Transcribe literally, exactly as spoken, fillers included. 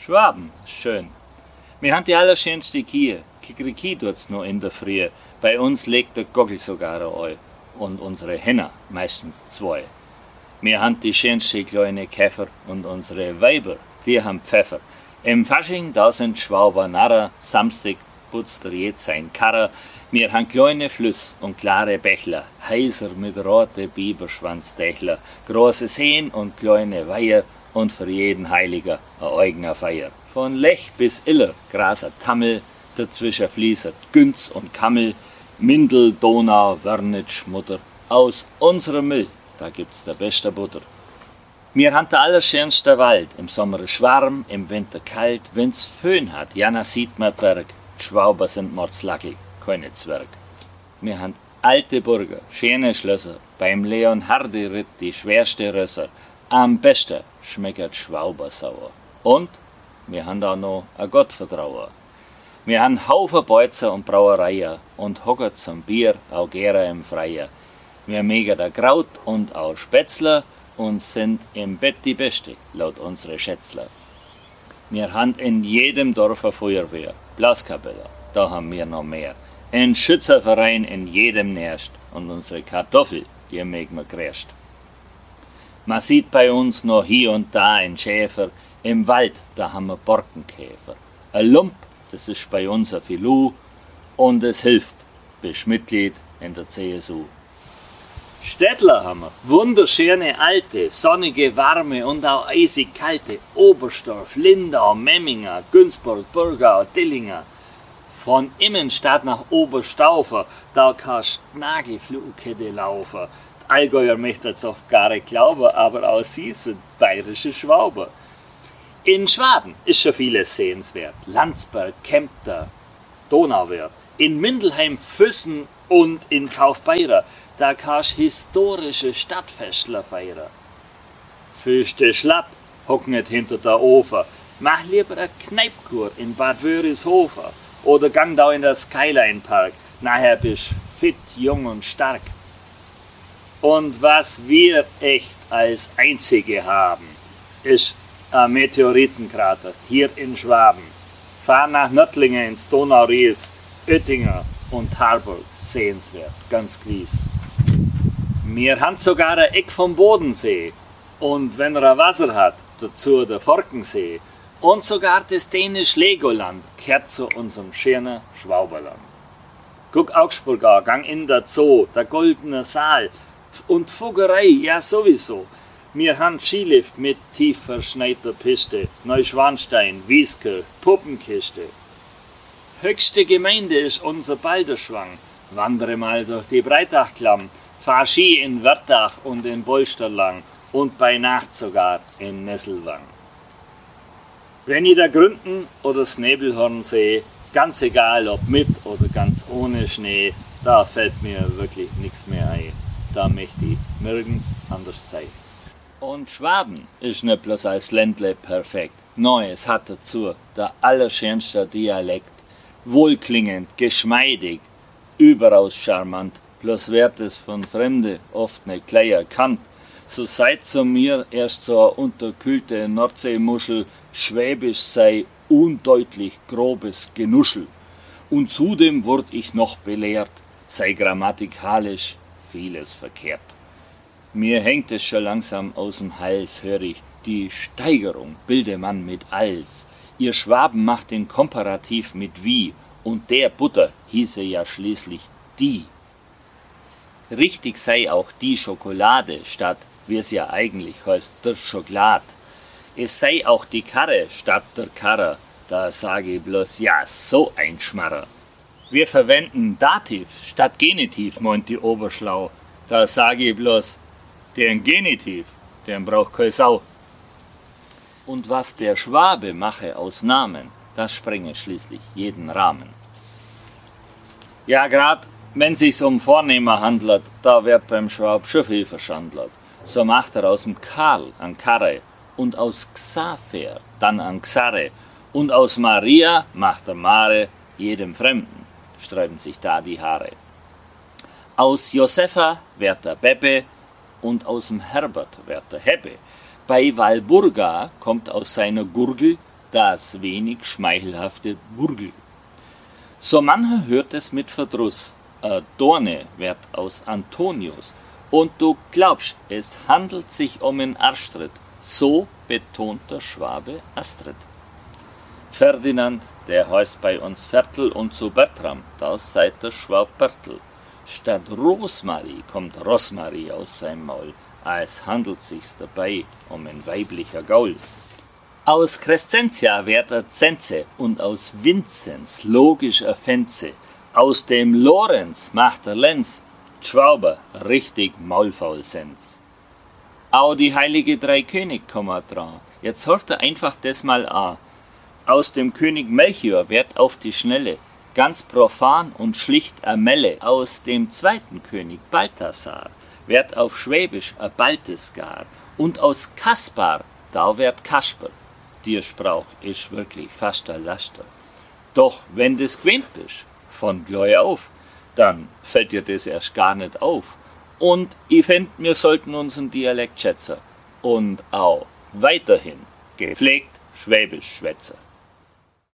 Schwaben, schön. Wir haben die allerschönste Kie. Kikeriki tut's noch in der Früh. Bei uns legt der Gockel sogar ein. Und unsere Henner meistens zwei. Wir haben die schönste kleine Käfer und unsere Weiber, die haben Pfeffer. Im Fasching, da sind Schwaber Narrer, Samstag putzt er jetzt sein Karrer. Wir haben kleine Flüss und klare Bächler, Häuser mit rote Biberschwanzdächler, große Seen und kleine Weiher und für jeden Heiliger ein eigener Feier. Von Lech bis Iller graset Tammel, dazwischen fließt Günz und Kammel, Mindel, Donau, Wörnitsch, Mutter. Aus unserem Müll, da gibt's der beste Butter. Wir haben der allerschönste Wald, im Sommer ist warm, im Winter kalt, wenn's Föhn hat, ja, na sieht man Berg. Die Schwauber sind Mordslackel, keine Zwerg. Wir haben alte Burger, schöne Schlösser, beim Leonhardi-Ritt die schwerste Rösser. Am besten schmeckert Schwauber sauer. Und wir haben auch noch ein Gottvertrauer. Wir haben Haufen Beuzer und Brauereien und Hocker zum Bier, auch gerne im Freier. Wir mögen da Kraut und auch Spätzler und sind im Bett die Beste, laut unsere Schätzler. Wir haben in jedem Dorf eine Feuerwehr, Blaskapelle, da haben wir noch mehr. Ein Schützerverein in jedem Nest und unsere Kartoffel, die mögen wir gräscht. Man sieht bei uns noch hier und da einen Schäfer, im Wald, da haben wir Borkenkäfer. Ein Lump, das ist bei uns ein Filou und es hilft, bist Mitglied in der C S U. Städtler haben wir, wunderschöne alte, sonnige, warme und auch eisig kalte, Oberstdorf, Lindau, Memminger, Günzburg, Burgau, Dillinger. Von Immenstadt nach Oberstaufer, da kannst Nagelflugkette laufen. Die Allgäuer möchten es oft gar nicht glauben, aber auch sie sind bayerische Schwauber. In Schwaben ist schon vieles sehenswert. Landsberg, Kempter, Donauwörth. In Mindelheim, Füssen und in Kaufbeurer, da kannst historische Stadtfestler feiern. Füßte schlapp, hock nicht hinter der Ofen. Mach lieber eine Kneipkur in Bad Wörishofen oder gang da in der Skyline Park. Nachher bist fit, jung und stark. Und was wir echt als Einzige haben, ist ein Meteoritenkrater hier in Schwaben. Fahr nach Nördlingen ins Donauries, Oettinger und Harburg, sehenswert, ganz gewiss. Wir haben sogar ein Eck vom Bodensee und wenn er Wasser hat, dazu der Forkensee und sogar das dänische Legoland gehört zu unserem schönen Schwauberland. Guck Augsburg an, gang in der Zoo, der Goldene Saal und Fuggerei, ja sowieso. Wir haben Skilift mit tief verschneiter Piste, Neuschwanstein, Wieske, Puppenkiste. Höchste Gemeinde ist unser Balderschwang. Wandere mal durch die Breitachklamm, fahr Ski in Wörthach und in Bolsterlang und bei Nacht sogar in Nesselwang. Wenn ich da Gründen oder das Nebelhorn sehe, ganz egal ob mit oder ganz ohne Schnee, da fällt mir wirklich nichts mehr ein. Da möchte ich nirgends anders sein. Und Schwaben ist nicht bloß als Ländle perfekt. Nein, es hat dazu der allerschönste Dialekt. Wohlklingend, geschmeidig, überaus charmant. Bloß wird es von Fremde oft nicht gleich erkannt. So seid zu mir erst so eine unterkühlte Nordseemuschel, Schwäbisch sei undeutlich grobes Genuschel. Und zudem wurde ich noch belehrt, sei grammatikalisch vieles verkehrt. Mir hängt es schon langsam aus dem Hals, hör ich, die Steigerung bilde man mit als. Ihr Schwaben macht den Komparativ mit wie, und der Butter hieße ja schließlich die. Richtig sei auch die Schokolade, statt, wie es ja eigentlich heißt, der Schokolad. Es sei auch die Karre statt der Karre, da sage ich bloß, ja, so ein Schmarrer. Wir verwenden Dativ statt Genitiv, meint die Oberschlau, da sage ich bloß, den Genitiv, den braucht keine Sau. Und was der Schwabe mache aus Namen, das sprenge schließlich jeden Rahmen. Ja, grad wenn sich's um Vornehmer handelt, da wird beim Schwab schon viel verschandelt. So macht er aus dem Karl an Karre und aus Xaver dann an Xarre und aus Maria macht er Mare, jedem Fremden sträuben sich da die Haare. Aus Josefa wird der Beppe und aus dem Herbert wird der Heppe. Bei Walburga kommt aus seiner Gurgel das wenig schmeichelhafte Burgel. So mancher hört es mit Verdruss, a Dorne wird aus Antonius, und du glaubst, es handelt sich um einen Arschtritt, so betont der Schwabe Astrid. Ferdinand, der heißt bei uns Viertel, und zu Bertram, das seid der Schwab Bertel. Statt Rosmarie kommt Rosmarie aus seinem Maul, als handelt sich's dabei um ein weiblicher Gaul. Aus Crescentia wird er Zenze und aus Vinzenz logisch a Fenze. Aus dem Lorenz macht er Lenz, Schwauber richtig Maulfaulsens. Au die heilige Drei König kommen dran, jetzt hört er einfach das mal an. Aus dem König Melchior wird auf die Schnelle ganz profan und schlicht a Melle. Aus dem zweiten König Balthasar wird auf Schwäbisch a Balthasar. Und aus Kaspar, da wird Kasper. Dir Sprauch ist wirklich fast a Laster. Doch wenn des gewöhnt bist, von gleich auf, dann fällt dir das erst gar nicht auf. Und ich fänd, wir sollten unseren Dialekt schätzen und auch weiterhin gepflegt Schwäbisch schwätzen.